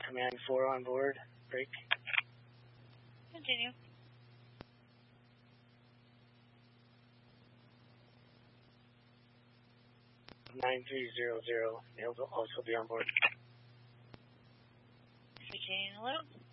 Command 4 on board. Break. Continue. $9300. He'll also be on board. CK hello.